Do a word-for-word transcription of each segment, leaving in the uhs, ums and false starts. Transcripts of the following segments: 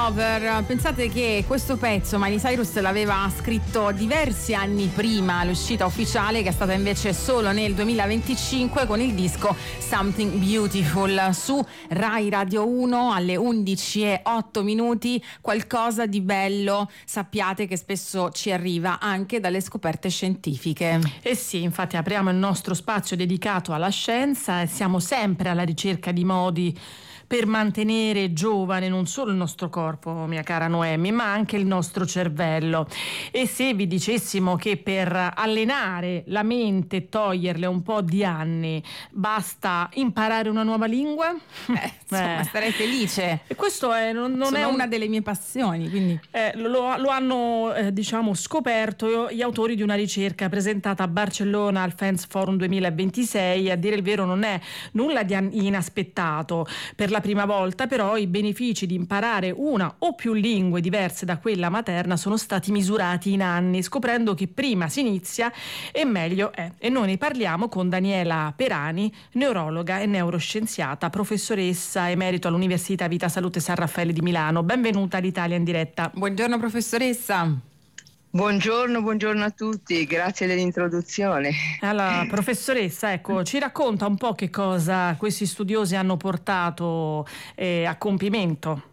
Over. Pensate che questo pezzo Miley Cyrus l'aveva scritto diversi anni prima l'uscita ufficiale, che è stata invece solo nel duemilaventicinque con il disco Something Beautiful. Su Rai Radio uno alle undici e otto minuti, qualcosa di bello, sappiate che spesso ci arriva anche dalle scoperte scientifiche. Eh sì, infatti apriamo il nostro spazio dedicato alla scienza e siamo sempre alla ricerca di modi per mantenere giovane non solo il nostro corpo, mia cara Noemi, ma anche il nostro cervello. E se vi dicessimo che per allenare la mente e toglierle un po' di anni basta imparare una nuova lingua? Eh, insomma, eh. starei felice. E questo è, non, non è un... una delle mie passioni, quindi. Eh, lo, lo hanno eh, diciamo scoperto gli autori di una ricerca presentata a Barcellona al Fans Forum duemilaventisei. A dire il vero non è nulla di inaspettato. Per la prima volta però i benefici di imparare una o più lingue diverse da quella materna sono stati misurati in anni, scoprendo che prima si inizia e meglio è. E noi ne parliamo con Daniela Perani, neurologa e neuroscienziata, professoressa emerito all'Università Vita Salute San Raffaele di Milano. Benvenuta all'Italia in diretta. Buongiorno professoressa. Buongiorno, buongiorno a tutti, grazie dell'introduzione. Allora, professoressa, ecco, ci racconta un po' che cosa questi studiosi hanno portato eh, a compimento.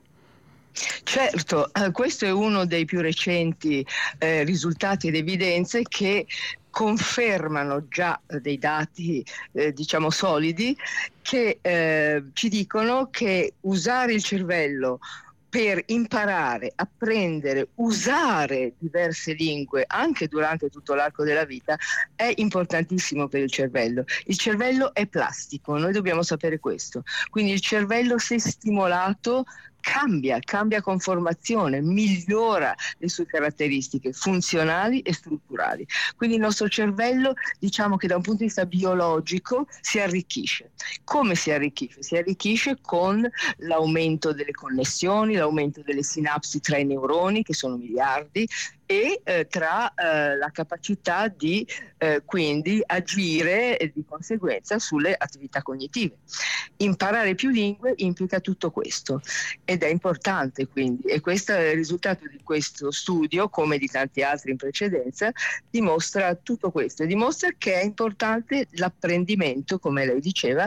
Certo, eh, questo è uno dei più recenti eh, risultati ed evidenze che confermano già dei dati eh, diciamo solidi che eh, ci dicono che usare il cervello per imparare, apprendere, usare diverse lingue anche durante tutto l'arco della vita è importantissimo per il cervello. Il cervello è plastico, noi dobbiamo sapere questo. Quindi il cervello, se stimolato, cambia, cambia conformazione, migliora le sue caratteristiche funzionali e strutturali. Quindi il nostro cervello, diciamo che da un punto di vista biologico, si arricchisce. Come si arricchisce? Si arricchisce con l'aumento delle connessioni, l'aumento delle sinapsi tra i neuroni, che sono miliardi, e eh, tra eh, la capacità di eh, quindi agire eh, di conseguenza sulle attività cognitive. Imparare più lingue implica tutto questo ed è importante, quindi, e questo è il risultato di questo studio, come di tanti altri in precedenza, dimostra tutto questo e dimostra che è importante l'apprendimento, come lei diceva,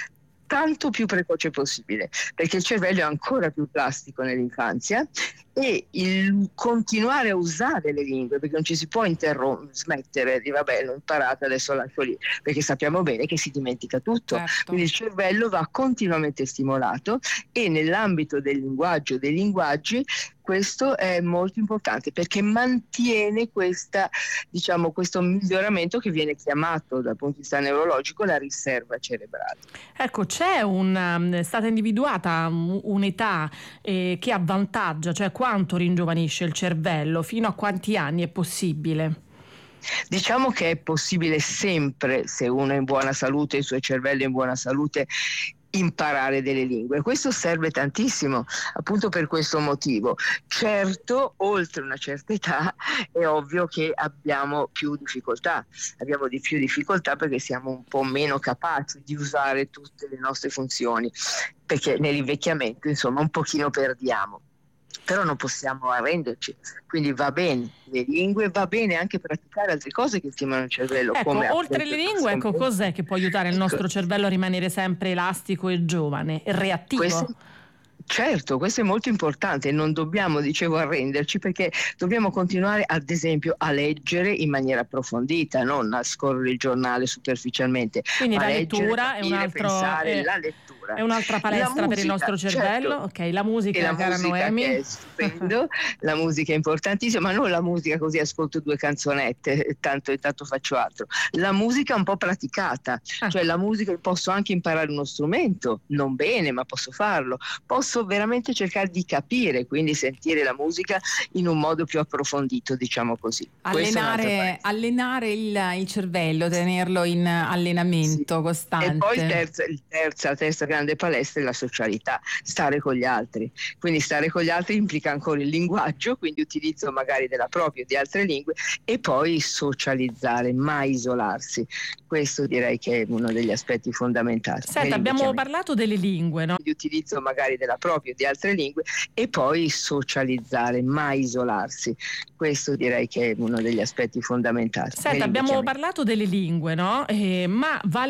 tanto più precoce possibile, perché il cervello è ancora più plastico nell'infanzia e il continuare a usare le lingue, perché non ci si può interrom- smettere di vabbè l'ho imparata, adesso lascio lì, perché sappiamo bene che si dimentica tutto. Certo. Quindi il cervello va continuamente stimolato e nell'ambito del linguaggio, dei linguaggi, questo è molto importante perché mantiene questa, diciamo, questo miglioramento che viene chiamato dal punto di vista neurologico la riserva cerebrale. Ecco, c'è un, è stata individuata un'età eh, che avvantaggia, cioè quanto ringiovanisce il cervello, fino a quanti anni è possibile? Diciamo che è possibile sempre, se uno è in buona salute, il suo cervello è in buona salute, imparare delle lingue. Questo serve tantissimo appunto per questo motivo. Certo, oltre una certa età è ovvio che abbiamo più difficoltà, abbiamo di più difficoltà perché siamo un po' meno capaci di usare tutte le nostre funzioni, perché nell'invecchiamento insomma un pochino perdiamo. Però non possiamo arrenderci, quindi va bene le lingue, va bene anche praticare altre cose che stimolano il cervello. Ecco, come oltre le lingue, ecco, cos'è che può aiutare il nostro cervello a rimanere sempre elastico e giovane e reattivo? Questo, certo, questo è molto importante, non dobbiamo, dicevo, arrenderci, perché dobbiamo continuare ad esempio a leggere in maniera approfondita, non a scorrere il giornale superficialmente. Quindi la leggere, lettura è un altro, pensare, è, la lettura. È un'altra palestra musica, per il nostro cervello, certo. Ok, la musica, e la cara musica Noemi. che è stupendo, la musica è importantissima, ma non la musica così ascolto due canzonette e tanto e tanto faccio altro. La musica un po' praticata, ah. cioè la musica, posso anche imparare uno strumento, non bene, ma posso farlo. Posso veramente cercare di capire, quindi sentire la musica in un modo più approfondito, diciamo così. Allenare, allenare il, il cervello, tenerlo in allenamento sì. costante. E poi il terzo, il terza, la terza grande grande palestra è la socialità, stare con gli altri. Quindi stare con gli altri implica ancora il linguaggio, quindi utilizzo magari della propria o di altre lingue, e poi socializzare, mai isolarsi. Questo direi che è uno degli aspetti fondamentali. Senta, abbiamo parlato delle lingue, no? Di utilizzo magari della propria o di altre lingue, e poi socializzare, mai isolarsi. Questo direi che è uno degli aspetti fondamentali. Senta, abbiamo parlato delle lingue, no? Eh, ma vale